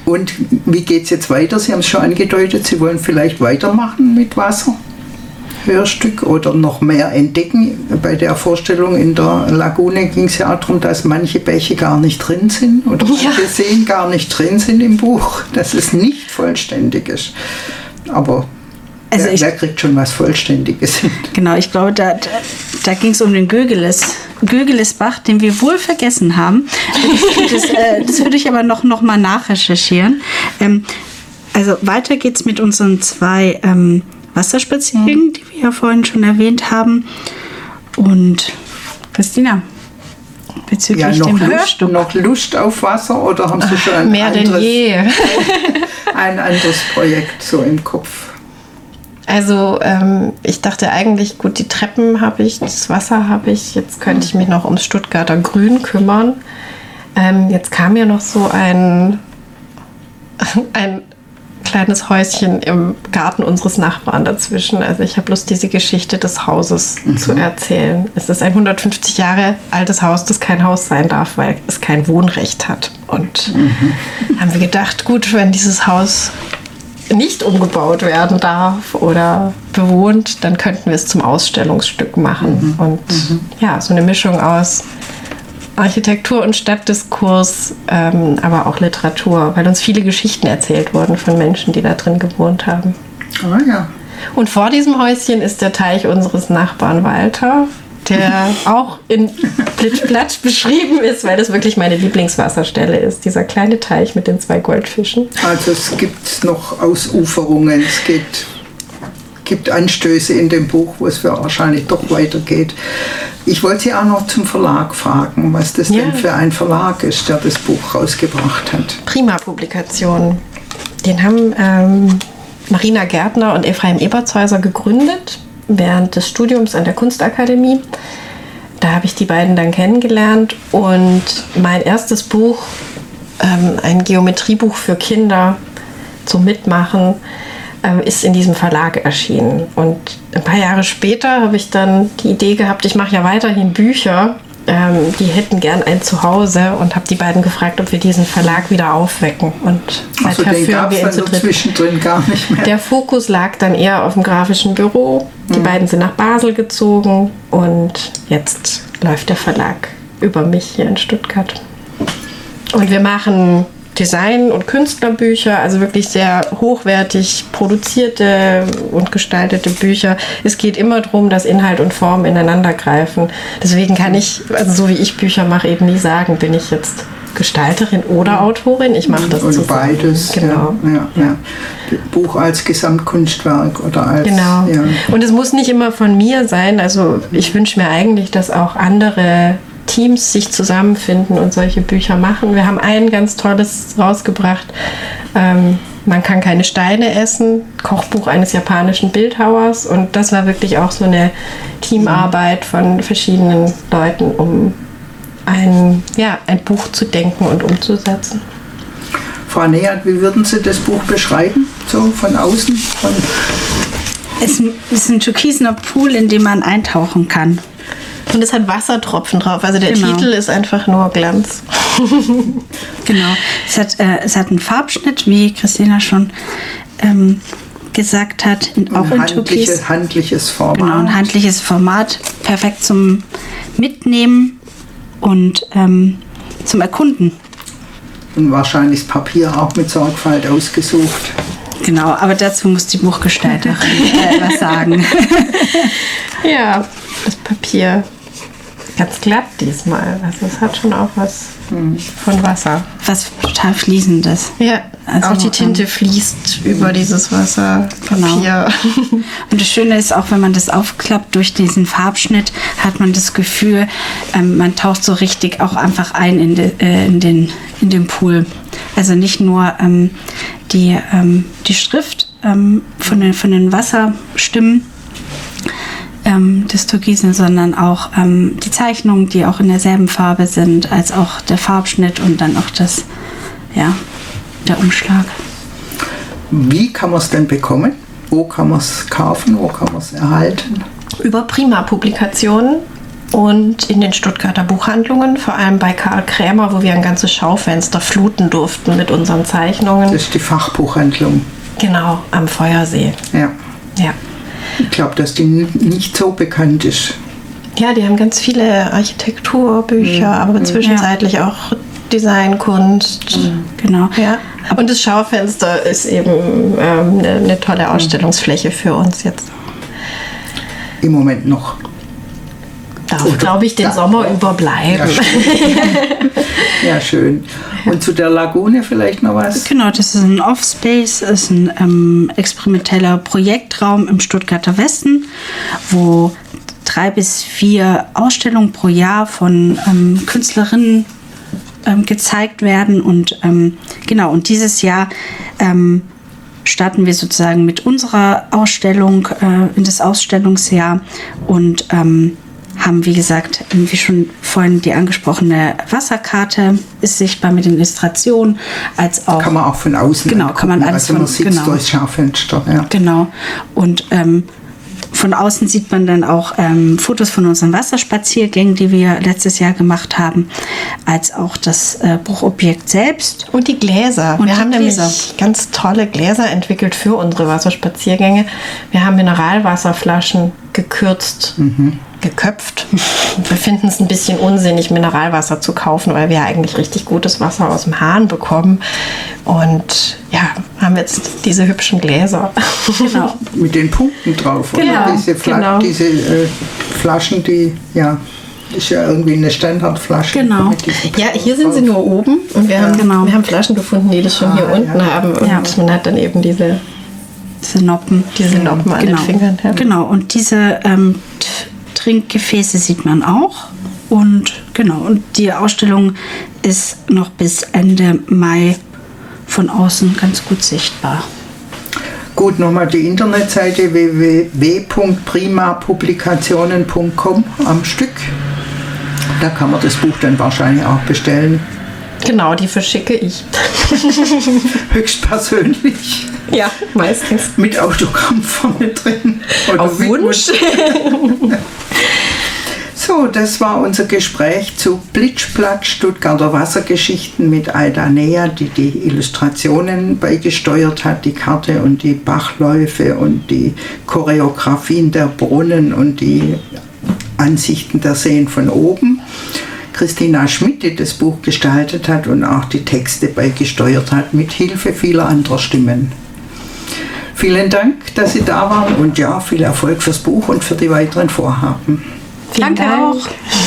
Und wie geht es jetzt weiter? Sie haben es schon angedeutet, Sie wollen vielleicht weitermachen mit Wasser. Hörstück oder noch mehr entdecken. Bei der Vorstellung in der Lagune ging es ja auch darum, dass manche Bäche gar nicht drin sind oder manche Seen gar nicht drin sind im Buch, dass es nicht vollständig ist. Aber also wer kriegt schon was Vollständiges hin? Genau, ich glaube, da ging es um den Gögelesbach, den wir wohl vergessen haben. Das würde ich aber noch mal nachrecherchieren. Also weiter geht's mit unseren 2 Wasserspaziergängen, die wir ja vorhin schon erwähnt haben. Und Christina, bezüglich dem Hörstück. Noch Lust auf Wasser oder haben Sie schon mehr denn je ein anderes Projekt so im Kopf? Also ich dachte eigentlich, gut, die Treppen habe ich, das Wasser habe ich, jetzt könnte ich mich noch ums Stuttgarter Grün kümmern. Jetzt kam ja noch so ein kleines Häuschen im Garten unseres Nachbarn dazwischen. Also ich habe Lust, diese Geschichte des Hauses zu erzählen. Es ist ein 150 Jahre altes Haus, das kein Haus sein darf, weil es kein Wohnrecht hat. Und haben wir gedacht, gut, wenn dieses Haus nicht umgebaut werden darf oder bewohnt, dann könnten wir es zum Ausstellungsstück machen. Und ja, so eine Mischung aus Architektur und Stadtdiskurs, aber auch Literatur, weil uns viele Geschichten erzählt wurden von Menschen, die da drin gewohnt haben. Ah ja. Und vor diesem Häuschen ist der Teich unseres Nachbarn Walter, der auch in Plitsch-Platsch beschrieben ist, weil das wirklich meine Lieblingswasserstelle ist. Dieser kleine Teich mit den 2 Goldfischen. Also es gibt noch Ausuferungen, es gibt Anstöße in dem Buch, wo es wahrscheinlich doch weitergeht. Ich wollte Sie auch noch zum Verlag fragen, was das denn für ein Verlag ist, der das Buch rausgebracht hat. Prima Publikation. Den haben Marina Gärtner und Ephraim Ebertshäuser gegründet während des Studiums an der Kunstakademie. Da habe ich die beiden dann kennengelernt und mein erstes Buch, ein Geometriebuch für Kinder zum Mitmachen, ist in diesem Verlag erschienen. Und ein paar Jahre später habe ich dann die Idee gehabt, ich mache ja weiterhin Bücher, die hätten gern ein Zuhause und habe die beiden gefragt, ob wir diesen Verlag wieder aufwecken. Und also den gab es dann so zwischendrin gar nicht mehr. Der Fokus lag dann eher auf dem grafischen Büro. Die beiden sind nach Basel gezogen und jetzt läuft der Verlag über mich hier in Stuttgart. Und wir machen Design- und Künstlerbücher, also wirklich sehr hochwertig produzierte und gestaltete Bücher. Es geht immer darum, dass Inhalt und Form ineinander greifen. Deswegen kann ich, also so wie ich Bücher mache, eben nie sagen, bin ich jetzt Gestalterin oder Autorin. Ich mache das und beides. Genau. Ja. Buch als Gesamtkunstwerk oder als... Genau. Ja. Und es muss nicht immer von mir sein. Also ich wünsche mir eigentlich, dass auch andere Teams sich zusammenfinden und solche Bücher machen. Wir haben ein ganz tolles rausgebracht. Man kann keine Steine essen. Kochbuch eines japanischen Bildhauers. Und das war wirklich auch so eine Teamarbeit von verschiedenen Leuten, um ein Buch zu denken und umzusetzen. Frau Nehat, wie würden Sie das Buch beschreiben? So von außen? Es ist ein türkisener Pool, in dem man eintauchen kann. Und es hat Wassertropfen drauf. Also der Titel ist einfach nur Glanz. Genau. Es hat einen Farbschnitt, wie Christina schon gesagt hat. Auch in Türkis. Handliches Format. Genau, ein handliches Format. Perfekt zum Mitnehmen und zum Erkunden. Und wahrscheinlich das Papier auch mit Sorgfalt ausgesucht. Genau, aber dazu muss die Buchgestalterin was sagen. Ja, das Papier ganz glatt diesmal. Also es hat schon auch was von Wasser. Was total Fließendes. Ja, also auch die Tinte fließt über dieses Wasserpapier. Genau. Und das Schöne ist auch, wenn man das aufklappt durch diesen Farbschnitt, hat man das Gefühl, man taucht so richtig auch einfach ein in den Pool. Also nicht nur die Schrift von den Wasserstimmen des Türkisen, sondern auch die Zeichnungen, die auch in derselben Farbe sind, als auch der Farbschnitt und dann auch der Umschlag. Wie kann man es denn bekommen? Wo kann man es kaufen? Wo kann man es erhalten? Über Prima Publikationen. und in den Stuttgarter Buchhandlungen, vor allem bei Karl Krämer, wo wir ein ganzes Schaufenster fluten durften mit unseren Zeichnungen. Das ist die Fachbuchhandlung. Genau, am Feuersee. Ja. Ja. Ich glaube, dass die nicht so bekannt ist. Ja, die haben ganz viele Architekturbücher, aber zwischenzeitlich auch Designkunst. Genau. Ja. Und das Schaufenster ist eben eine tolle Ausstellungsfläche für uns jetzt. Im Moment noch. Darf, glaube ich, den Sommer über bleiben. Ja, schön. Ja, schön. Und zu der Lagune vielleicht noch was? Genau, das ist ein Offspace, ist ein experimenteller Projektraum im Stuttgarter Westen, wo 3 bis 4 Ausstellungen pro Jahr von Künstlerinnen gezeigt werden. Und genau, und dieses Jahr starten wir sozusagen mit unserer Ausstellung in das Ausstellungsjahr und haben, wie gesagt, wie schon vorhin die angesprochene Wasserkarte ist sichtbar mit den Illustrationen, als auch... Kann man auch von außen Genau, kann man alles also man sieht es durchs Schaufenster. Ja. Genau. Und von außen sieht man dann auch Fotos von unseren Wasserspaziergängen, die wir letztes Jahr gemacht haben, als auch das Buchobjekt selbst. Und die Gläser. Und wir die haben Gläser. nämlich ganz tolle Gläser entwickelt für unsere Wasserspaziergänge. Wir haben Mineralwasserflaschen gekürzt, geköpft. Wir finden es ein bisschen unsinnig, Mineralwasser zu kaufen, weil wir ja eigentlich richtig gutes Wasser aus dem Hahn bekommen. Und ja, haben jetzt diese hübschen Gläser. Genau. Mit den Punkten drauf. Genau, Oder? Diese Flaschen, die, ja, ist ja irgendwie eine Standardflasche. Genau. mit diesen Ja, Punkten hier sind sie drauf. nur oben und wir haben, Genau. wir haben Flaschen gefunden, die das schon hier unten ja. haben. Und Ja. man hat dann eben diese Noppen. Noppen an den Fingern. Ja. Genau, und diese Trinkgefäße sieht man auch. Und genau, und die Ausstellung ist noch bis Ende Mai von außen ganz gut sichtbar. Gut, nochmal die Internetseite www.primapublikationen.com am Stück. Da kann man das Buch dann wahrscheinlich auch bestellen. Genau, die verschicke ich. Höchstpersönlich. Ja, meistens. Mit Autogramm vorne drin. Oder Auf Wunsch. So, das war unser Gespräch zu Plitsch-Platsch Stuttgarter Wassergeschichten mit Aida Nea, die die Illustrationen beigesteuert hat, die Karte und die Bachläufe und die Choreografien der Brunnen und die Ansichten der Seen von oben. Christina Schmidt, die das Buch gestaltet hat und auch die Texte beigesteuert hat, mit Hilfe vieler anderer Stimmen. Vielen Dank, dass Sie da waren und ja, viel Erfolg fürs Buch und für die weiteren Vorhaben. Vielen Danke Dank. auch.